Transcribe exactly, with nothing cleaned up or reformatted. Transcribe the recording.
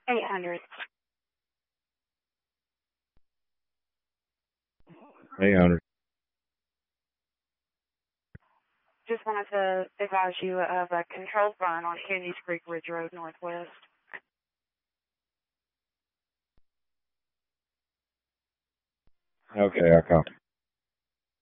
eight hundred. eight hundred. Just wanted to advise you of a controlled burn on Candies Creek Ridge Road Northwest. Okay, I copy.